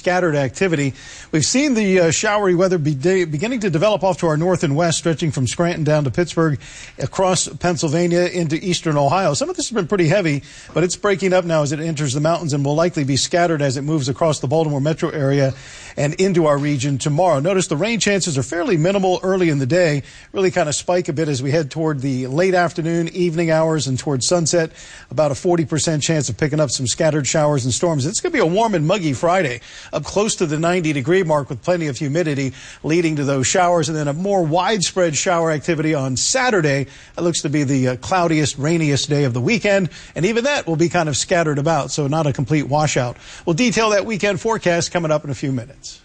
scattered activity. We've seen the showery weather beginning to develop off to our north and west, stretching from Scranton down to Pittsburgh, across Pennsylvania into eastern Ohio. Some of this has been pretty heavy, but it's breaking up now as it enters the mountains and will likely be scattered as it moves across the Baltimore metro area and into our region tomorrow. Notice the rain chances are fairly minimal early in the day, really kind of spike a bit as we head toward the late afternoon, evening hours, and towards sunset. About a 40% chance of picking up some scattered showers and storms. It's going to be a warm and muggy Friday, up close to the 90-degree mark with plenty of humidity leading to those showers, and then a more widespread shower activity on Saturday. It looks to be the cloudiest, rainiest day of the weekend, and even that will be kind of scattered about, so not a complete washout. We'll detail that weekend forecast coming up in a few minutes.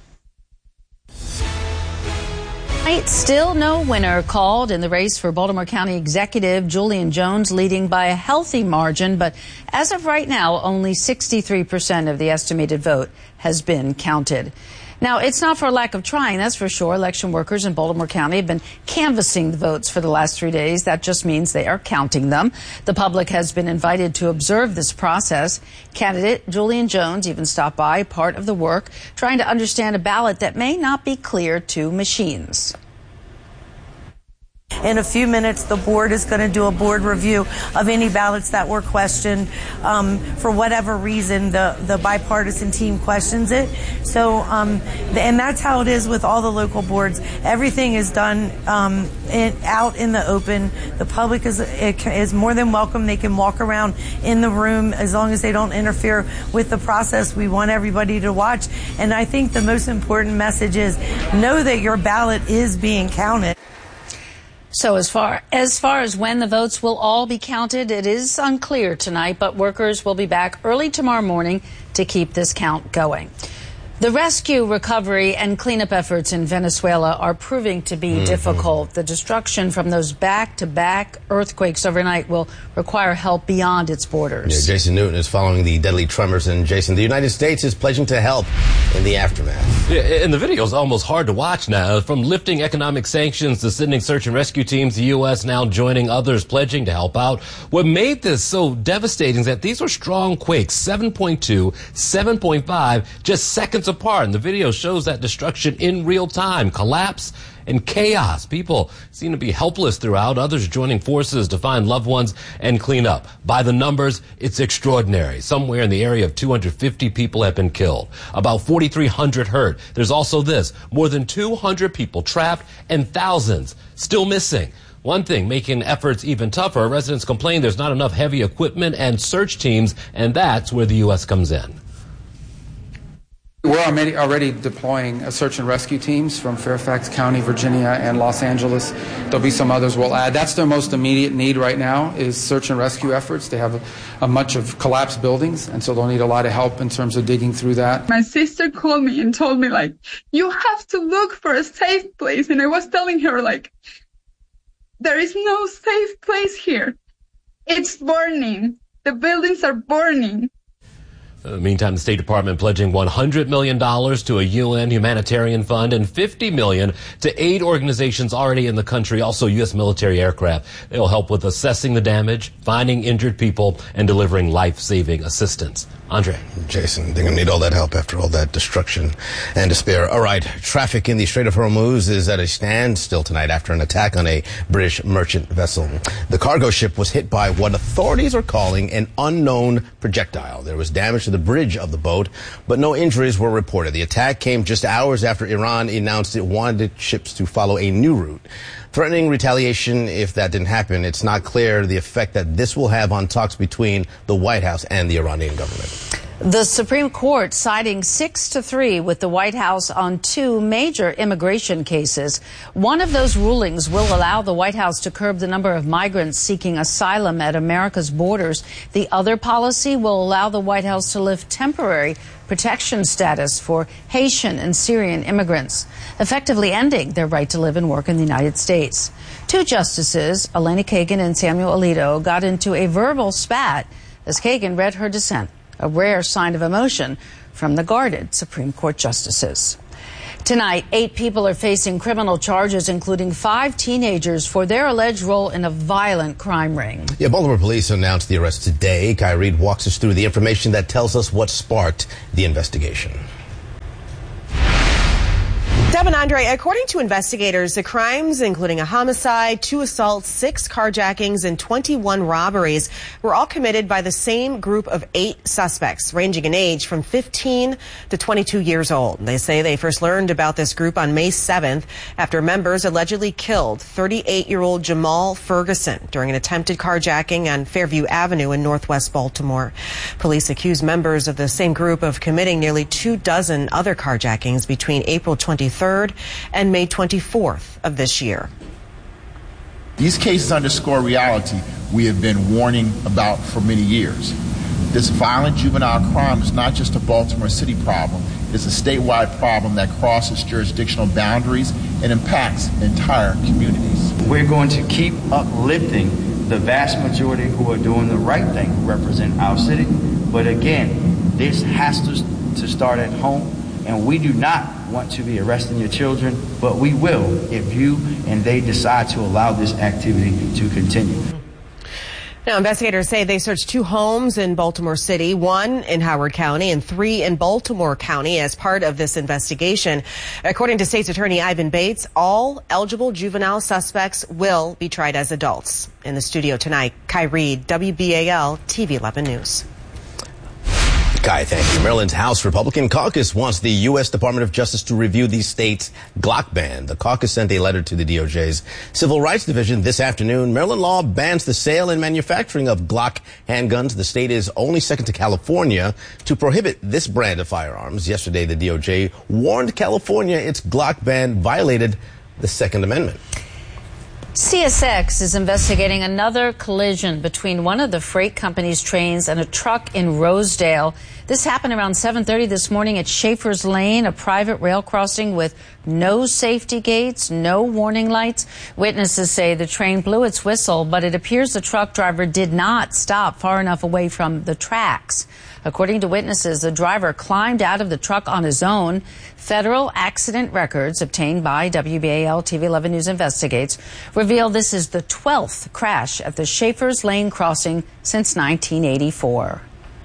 Still no winner called in the race for Baltimore County Executive. Julian Jones leading by a healthy margin, but as of right now, only 63% of the estimated vote has been counted. Now, it's not for lack of trying, that's for sure. Election workers in Baltimore County have been canvassing the votes for the last 3 days. That just means they are counting them. The public has been invited to observe this process. Candidate Julian Jones even stopped by, part of the work, trying to understand a ballot that may not be clear to machines. In a few minutes, the board is going to do a board review of any ballots that were questioned. For whatever reason, the bipartisan team questions it. So, and that's how it is with all the local boards. Everything is done out in the open. The public is more than welcome. They can walk around in the room as long as they don't interfere with the process. We want everybody to watch. And I think the most important message is know that your ballot is being counted. So as far as when the votes will all be counted, it is unclear tonight, but workers will be back early tomorrow morning to keep this count going. The rescue, recovery, and cleanup efforts in Venezuela are proving to be difficult. The destruction from those back-to-back earthquakes overnight will require help beyond its borders. Yeah, Jason Newton is following the deadly tremors, and Jason, the United States is pledging to help in the aftermath. Yeah, and the video is almost hard to watch now. From lifting economic sanctions to sending search and rescue teams, the U.S. now joining others pledging to help out. What made this so devastating is that these were strong quakes, 7.2, 7.5, just seconds apart. And the video shows that destruction in real time, collapse and chaos. People seem to be helpless throughout, others joining forces to find loved ones and clean up. By the numbers, it's extraordinary. Somewhere in the area of 250 people have been killed, about 4,300 hurt. There's also this, more than 200 people trapped and thousands still missing. One thing making efforts even tougher, residents complain there's not enough heavy equipment and search teams, and that's where the U.S. comes in. We're already deploying search and rescue teams from Fairfax County, Virginia, and Los Angeles. There'll be some others we'll add. That's their most immediate need right now is search and rescue efforts. They have a much of collapsed buildings, and so they'll need a lot of help in terms of digging through that. My sister called me and told me, like, you have to look for a safe place. And I was telling her, like, there is no safe place here. It's burning. The buildings are burning. Meantime, the State Department pledging $100 million to a UN humanitarian fund and $50 million to aid organizations already in the country, also U.S. military aircraft. They'll help with assessing the damage, finding injured people, and delivering life-saving assistance. Andre. Jason, they're going to need all that help after all that destruction and despair. All right, traffic in the Strait of Hormuz is at a standstill tonight after an attack on a British merchant vessel. The cargo ship was hit by what authorities are calling an unknown projectile. There was damage to the bridge of the boat, but no injuries were reported. The attack came just hours after Iran announced it wanted ships to follow a new route, threatening retaliation if that didn't happen. It's not clear the effect that this will have on talks between the White House and the Iranian government. The Supreme Court siding 6-3 with the White House on two major immigration cases. One of those rulings will allow the White House to curb the number of migrants seeking asylum at America's borders. The other policy will allow the White House to lift temporary protection status for Haitian and Syrian immigrants, effectively ending their right to live and work in the United States. Two justices, Elena Kagan and Samuel Alito, got into a verbal spat as Kagan read her dissent, a rare sign of emotion from the guarded Supreme Court justices. Tonight, 8 people are facing criminal charges, including 5 teenagers, for their alleged role in a violent crime ring. Yeah, Baltimore police announced the arrest today. Kai Reed walks us through the information that tells us what sparked the investigation. Kevin, Andre, according to investigators, the crimes, including a homicide, 2 assaults, 6 carjackings, and 21 robberies, were all committed by the same group of 8 suspects, ranging in age from 15 to 22 years old. They say they first learned about this group on May 7th after members allegedly killed 38-year-old Jamal Ferguson during an attempted carjacking on Fairview Avenue in northwest Baltimore. Police accuse members of the same group of committing nearly 24 other carjackings between April 23rd and May 24th of this year. These cases underscore reality we have been warning about for many years. This violent juvenile crime is not just a Baltimore City problem. It is a statewide problem that crosses jurisdictional boundaries and impacts entire communities. We're going to keep uplifting the vast majority who are doing the right thing, who represent our city. But again, this has to start at home. And we do not want to be arresting your children, but we will if you and they decide to allow this activity to continue. Now, investigators say they searched 2 homes in Baltimore City, 1 in Howard County and 3 in Baltimore County as part of this investigation. According to State's Attorney Ivan Bates, all eligible juvenile suspects will be tried as adults. In the studio tonight, Kai Reed, WBAL TV 11 News. Kai, thank you. Maryland's House Republican caucus wants the U.S. Department of Justice to review the state's Glock ban. The caucus sent a letter to the DOJ's Civil Rights Division this afternoon. Maryland law bans the sale and manufacturing of Glock handguns. The state is only second to California to prohibit this brand of firearms. Yesterday, the DOJ warned California its Glock ban violated the Second Amendment. CSX is investigating another collision between one of the freight company's trains and a truck in Rosedale. This happened around 7:30 this morning at Schaefer's Lane, a private rail crossing with no safety gates, no warning lights. Witnesses say the train blew its whistle, but it appears the truck driver did not stop far enough away from the tracks. According to witnesses, the driver climbed out of the truck on his own. Federal accident records obtained by WBAL TV 11 News Investigates reveal this is the 12th crash at the Schaefer's Lane crossing since 1984.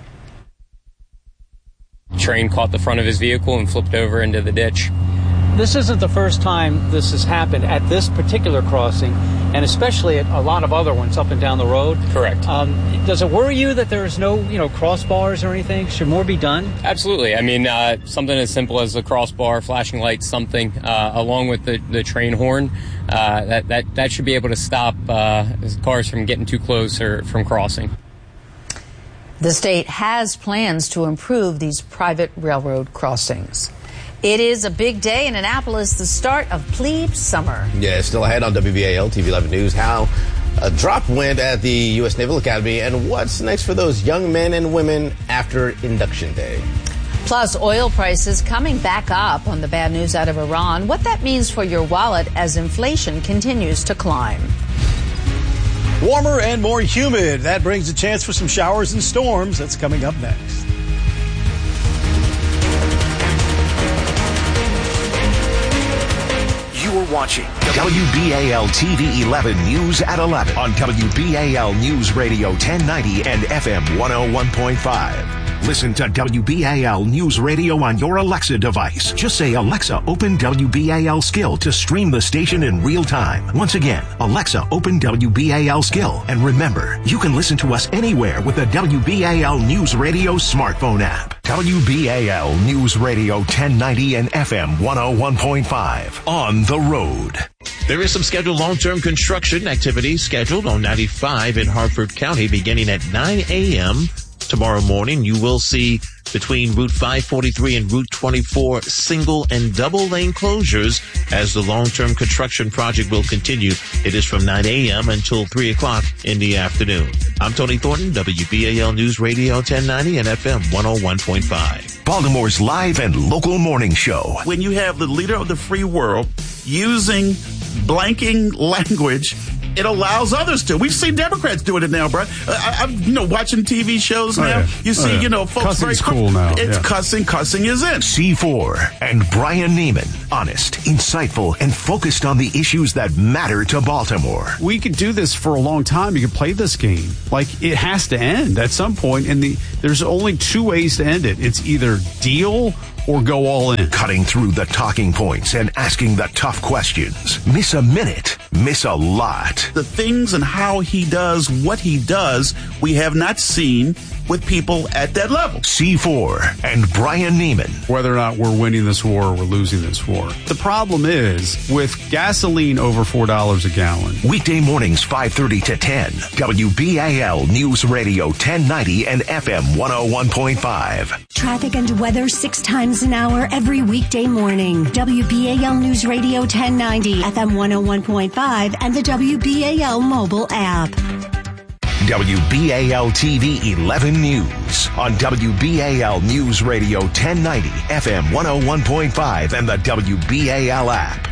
Train caught the front of his vehicle and flipped over into the ditch. This isn't the first time this has happened at this particular crossing, and especially at a lot of other ones up and down the road. Correct. Does it worry you that there's no, crossbars or anything? Should more be done? Absolutely. I mean, something as simple as a crossbar, flashing lights, something along with the train horn, that should be able to stop cars from getting too close or from crossing. The state has plans to improve these private railroad crossings. It is a big day in Annapolis, the start of plebe summer. Yeah, still ahead on WBAL TV 11 News. How a drop went at the U.S. Naval Academy and what's next for those young men and women after induction day. Plus, oil prices coming back up on the bad news out of Iran. What that means for your wallet as inflation continues to climb. Warmer and more humid. That brings a chance for some showers and storms. That's coming up next. You are watching WBAL TV 11 News at 11 on WBAL News Radio 1090 and FM 101.5. Listen to WBAL News Radio on your Alexa device. Just say, Alexa, open WBAL Skill to stream the station in real time. Once again, Alexa, open WBAL Skill. And remember, you can listen to us anywhere with the WBAL News Radio smartphone app. WBAL News Radio 1090 and FM 101.5. On the road. There is some scheduled long-term construction activity scheduled on 95 in Harford County beginning at 9 a.m. Tomorrow morning. You will see between Route 543 and Route 24 single and double lane closures as the long-term construction project will continue. It is from 9 a.m. until 3 o'clock in the afternoon. I'm Tony Thornton, WBAL News Radio 1090 and FM 101.5. Baltimore's live and local morning show. When you have the leader of the free world using blanking language, it allows others to. We've seen Democrats doing it now, bro. I'm watching TV shows now. Yeah. You see, folks Cussing's very cool now. It's yeah. Cussing is in. C4 and Brian Neiman. Honest, insightful, and focused on the issues that matter to Baltimore. We could do this for a long time. You could play this game. Like, it has to end at some point, and there's only 2 ways to end it. It's either deal or go all in. Cutting through the talking points and asking the tough questions. Miss a minute, miss a lot. The things and how he does what he does, we have not seen with people at that level. C4 and Brian Neiman. Whether or not we're winning this war or we're losing this war. The problem is, with gasoline over $4 a gallon. Weekday mornings 5:30 to 10. WBAL News Radio 1090 and FM 101.5. Traffic and weather 6 times an hour every weekday morning. WBAL News Radio 1090, FM 101.5, and the WBAL mobile app. WBAL TV 11 News on WBAL News Radio 1090, FM 101.5, and the WBAL app.